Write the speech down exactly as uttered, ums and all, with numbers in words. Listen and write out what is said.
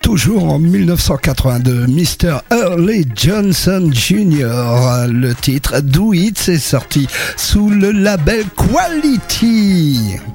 Toujours en mille neuf cent quatre-vingt-deux, mister Early Johnson junior Le titre Do It est sorti sous le label Quality.